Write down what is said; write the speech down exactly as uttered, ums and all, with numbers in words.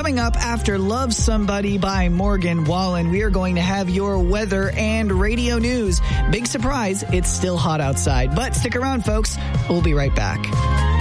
Coming up after Love Somebody by Morgan Wallen, we are going to have your weather and radio news. Big surprise, it's still hot outside. But stick around, folks. We'll be right back.